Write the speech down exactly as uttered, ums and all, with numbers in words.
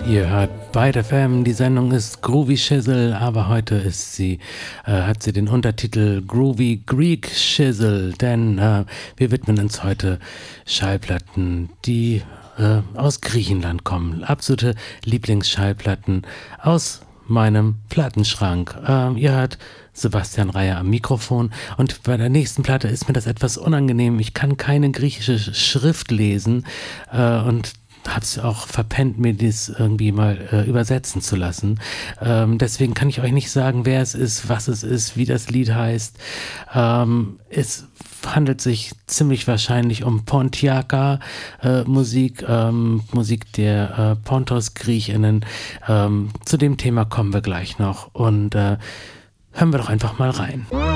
Ihr hört Byte F M, die Sendung ist Groovy Shizzle, aber heute ist sie, äh, hat sie den Untertitel Groovy Greek Shizzle, denn äh, wir widmen uns heute Schallplatten, die äh, aus Griechenland kommen. Absolute Lieblingsschallplatten aus meinem Plattenschrank. Ähm, ihr hört Sebastian Reier am Mikrofon und bei der nächsten Platte ist mir das etwas unangenehm. Ich kann keine griechische Schrift lesen äh, und hab's auch verpennt, mir das irgendwie mal äh, übersetzen zu lassen. Ähm, deswegen kann ich euch nicht sagen, wer es ist, was es ist, wie das Lied heißt. Ähm, es handelt sich ziemlich wahrscheinlich um Pontiaca äh, Musik, ähm, Musik der äh, Pontos-Griechinnen. Ähm, zu dem Thema kommen wir gleich noch und äh, hören wir doch einfach mal rein.